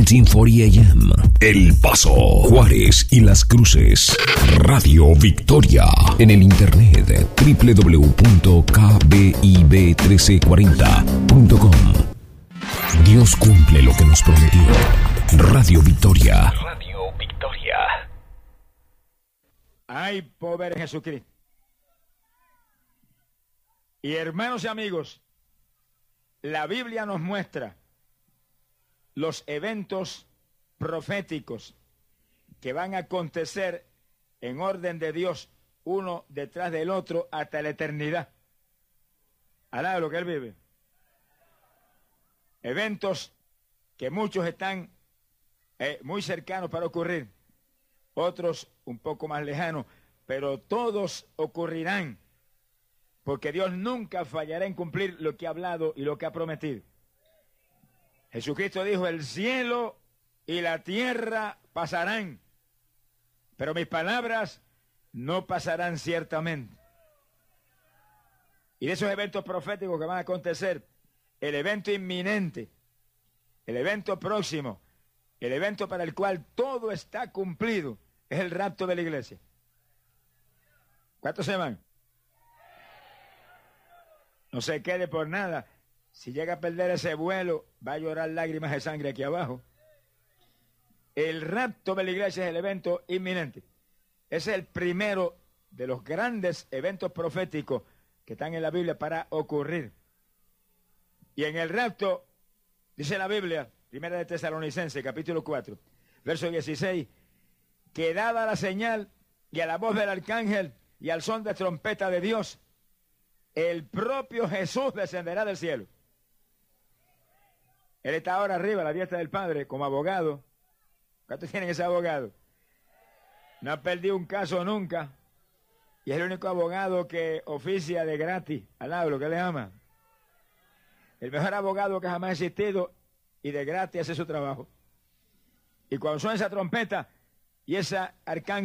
1440 AM. El Paso, Juárez y Las Cruces. Radio Victoria. En el internet www.kbib1340.com. Dios cumple lo que nos prometió. Radio Victoria. Radio Victoria. Hay poder en Jesucristo. Y hermanos y amigos, la Biblia nos muestra los eventos proféticos que van a acontecer en orden de Dios, uno detrás del otro hasta la eternidad. Alaba lo que Él vive. Eventos que muchos están muy cercanos para ocurrir, otros un poco más lejanos, pero todos ocurrirán, porque Dios nunca fallará en cumplir lo que ha hablado y lo que ha prometido. Jesucristo dijo, el cielo y la tierra pasarán, pero mis palabras no pasarán ciertamente. Y de esos eventos proféticos que van a acontecer, el evento inminente, el evento próximo, el evento para el cual todo está cumplido, es el rapto de la iglesia. ¿Cuántos se van? No se quede por nada. Si llega a perder ese vuelo, va a llorar lágrimas de sangre aquí abajo. El rapto de la iglesia es el evento inminente. Ese es el primero de los grandes eventos proféticos que están en la Biblia para ocurrir. Y en el rapto, dice la Biblia, Primera de Tesalonicenses, capítulo 4, verso 16, que dada la señal y a la voz del arcángel y al son de trompeta de Dios, el propio Jesús descenderá del cielo. Él está ahora arriba a la diestra del Padre como abogado. ¿Cuántos tienen ese abogado? No ha perdido un caso nunca. Y es el único abogado que oficia de gratis. Alaba lo que le ama. El mejor abogado que jamás ha existido y de gratis hace su trabajo. Y cuando suena esa trompeta y esa arcángel